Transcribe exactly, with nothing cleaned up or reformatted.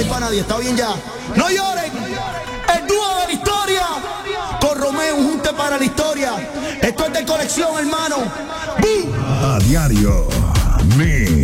hay para nadie, está bien ya. No lloren, el dúo de la historia, con Romeo, un junte para la historia. Esto es de colección, hermano. ¡Bum! A diario, mi